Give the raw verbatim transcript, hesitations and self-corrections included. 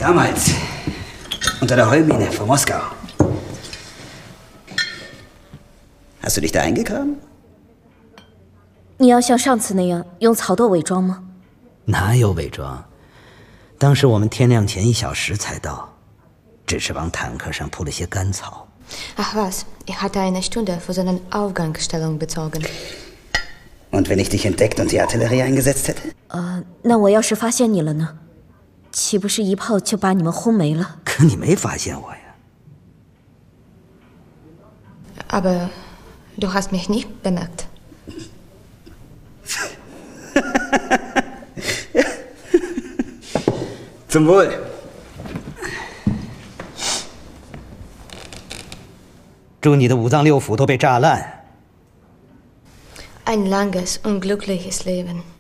Damals, unter der Heumine vor Moskau. Hast du dich da eingegraben? 你要像上次那样用草垛伪装吗？ 哪有伪装？当时我们天亮前一小时才到，只是往坦克上铺了些干草。 Ach was, ich hatte eine Stunde für seine Aufgangsstellung bezogen. Und wenn ich dich entdeckt und die Artillerie eingesetzt hätte? 呃，那我要是发现你了呢？岂不是一炮就把你们轰没了？ 可你没发现我呀。 Aber du hast mich nicht bemerkt. Zum Wohl. “祝你的五脏六腑都被炸烂。 Ein langes, unglückliches Leben.